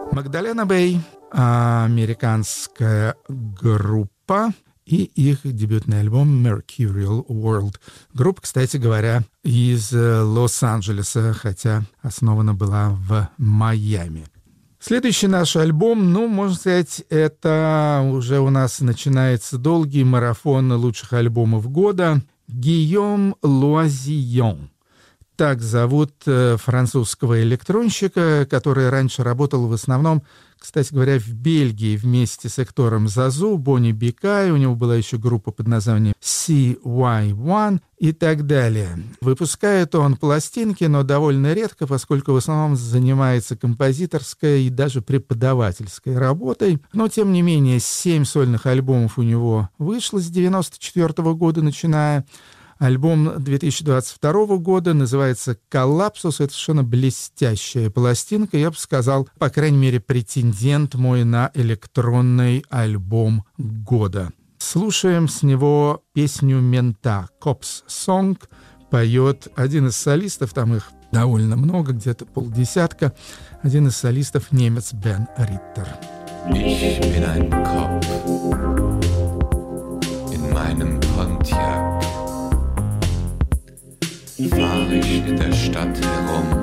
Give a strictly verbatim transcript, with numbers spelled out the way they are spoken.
Магдалена Бэй, американская группа, и их дебютный альбом Mercurial World. Группа, кстати говоря, из Лос-Анджелеса, хотя основана была в Майами. Следующий наш альбом, ну, можно сказать, это уже у нас начинается долгий марафон лучших альбомов года. Гийом Луазион. Так зовут французского электронщика, который раньше работал в основном, кстати говоря, в Бельгии вместе с Эктором Зазу, Бонни Бикай. У него была еще группа под названием си уай один и так далее. Выпускает он пластинки, но довольно редко, поскольку в основном занимается композиторской и даже преподавательской работой. Но, тем не менее, семь сольных альбомов у него вышло с девяносто четвёртого года начиная. Альбом две тысячи двадцать второго года называется «Коллапсус». Это совершенно блестящая пластинка, я бы сказал, по крайней мере, претендент мой на электронный альбом года. Слушаем с него песню «Мента» «Cops Song». Поет один из солистов, там их довольно много, где-то полдесятка. Один из солистов — немец Бен Риттер. Ich bin ein Cop in meinem Pontiac. Fahr ich in der Stadt herum,